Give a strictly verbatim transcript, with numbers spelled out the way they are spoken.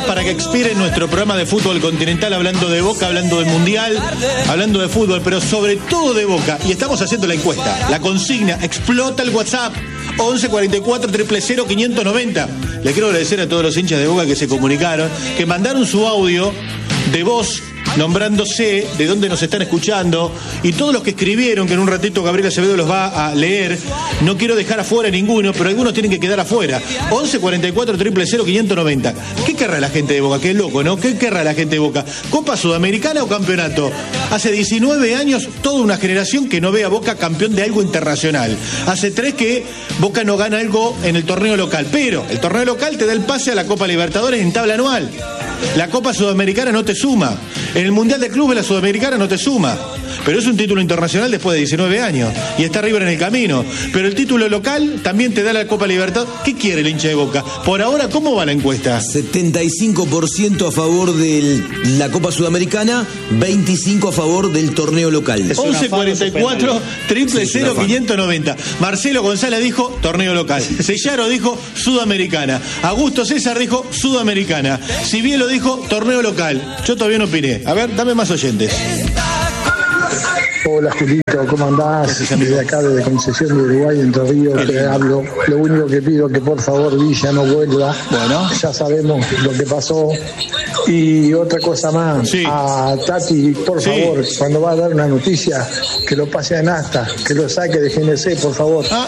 WhatsApp para que expire nuestro programa de fútbol continental, hablando de Boca, hablando del Mundial, hablando de fútbol, pero sobre todo de Boca. Y estamos haciendo la encuesta, la consigna, explota el WhatsApp. once cuarenta y cuatro, cero cero cero, quinientos noventa. Le quiero agradecer a todos los hinchas de Boca que se comunicaron, que mandaron su audio de voz nombrándose de dónde nos están escuchando, y todos los que escribieron, que en un ratito Gabriel Acevedo los va a leer. No quiero dejar afuera ninguno, pero algunos tienen que quedar afuera. once cuarenta y cuatro, cero cero cero, quinientos noventa. ¿Qué querrá la gente de Boca? Qué loco, ¿no? ¿Qué querrá la gente de Boca? ¿Copa Sudamericana o campeonato? Hace diecinueve años, toda una generación que no ve a Boca campeón de algo internacional. Hace tres que Boca no gana algo en el torneo local, pero el torneo local te da el pase a la Copa Libertadores en tabla anual. La Copa Sudamericana no te suma. En el Mundial de Clubes la Sudamericana no te suma. Pero es un título internacional después de diecinueve años. Y está River en el camino. Pero el título local también te da la Copa Libertadores. ¿Qué quiere el hincha de Boca? Por ahora, ¿cómo va la encuesta? setenta y cinco por ciento a favor de la Copa Sudamericana, veinticinco por ciento a favor del torneo local. once cuarenta y cuatro, cero cero cero, quinientos noventa. Marcelo González dijo torneo local. Sellaro dijo Sudamericana. Augusto César dijo Sudamericana. Cibielo dijo torneo local. Yo todavía no opiné. A ver, dame más oyentes. Hola Julito, ¿cómo andás? Desde acá, desde Concepción de Uruguay, Entre Ríos, te hablo. Lo único que pido es que por favor Villa no vuelva. Bueno, ya sabemos lo que pasó. Y otra cosa más, sí. A Tati, por sí. favor, cuando va a dar una noticia, que lo pase a Nasta, que lo saque de G N C, por favor. Ah,